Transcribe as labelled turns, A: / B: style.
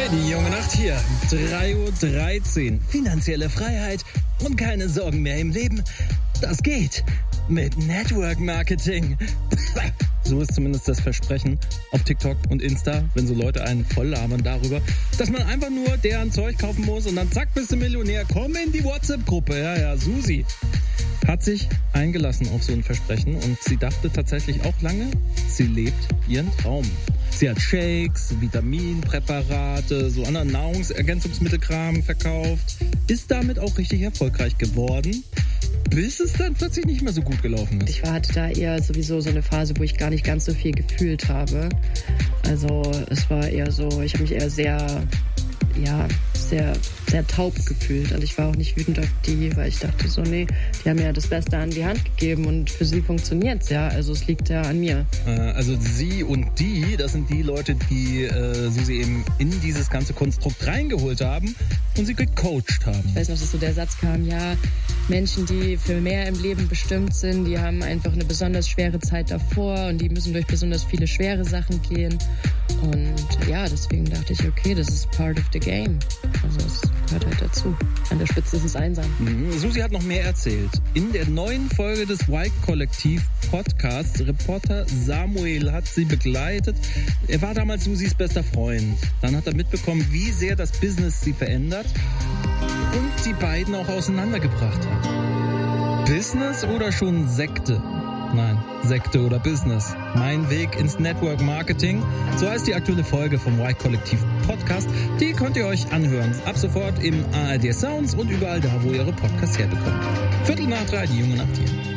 A: Die junge Nacht hier, 3:13 Uhr. Finanzielle Freiheit und keine Sorgen mehr im Leben. Das geht mit Network Marketing. So ist zumindest das Versprechen auf TikTok und Insta, wenn so Leute einen voll labern darüber, dass man einfach nur deren Zeug kaufen muss und dann zack, bist du Millionär. Komm in die WhatsApp-Gruppe. Ja, Susi hat sich eingelassen auf so ein Versprechen und sie dachte tatsächlich auch lange, sie lebt ihren Traum. Sie hat Shakes, Vitaminpräparate, so anderen Nahrungsergänzungsmittelkram verkauft, ist damit auch richtig erfolgreich geworden, bis es dann plötzlich nicht mehr so gut gelaufen ist.
B: Ich hatte da eher sowieso so eine Phase, wo ich gar nicht ganz so viel gefühlt habe. Also es war eher so, ich habe mich eher sehr taub gefühlt. Und ich war auch nicht wütend auf die, weil ich dachte so, nee, die haben ja das Beste an die Hand gegeben und für sie funktioniert's ja. Also es liegt ja an mir.
A: Also sie und die, das sind die Leute, die Susi eben in dieses ganze Konstrukt reingeholt haben und sie gecoacht haben.
B: Ich weiß noch, dass so der Satz kam, ja, Menschen, die für mehr im Leben bestimmt sind, die haben einfach eine besonders schwere Zeit davor und die müssen durch besonders viele schwere Sachen gehen. Und ja, deswegen dachte ich, okay, das ist part of the game. Also es gehört halt dazu. An der Spitze ist es einsam.
A: Susi hat noch mehr erzählt. In der neuen Folge des Y-Kollektiv-Podcasts, Reporter Samuel hat sie begleitet. Er war damals Susis bester Freund. Dann hat er mitbekommen, wie sehr das Business sie verändert und die beiden auch auseinandergebracht hat. Business oder schon Sekte? Nein, Sekte oder Business. Mein Weg ins Network Marketing. So heißt die aktuelle Folge vom Y-Kollektiv Podcast. Die könnt ihr euch anhören. Ab sofort im ARD Sounds und überall da, wo ihr eure Podcasts herbekommt. 2:45, die junge Nacht hier.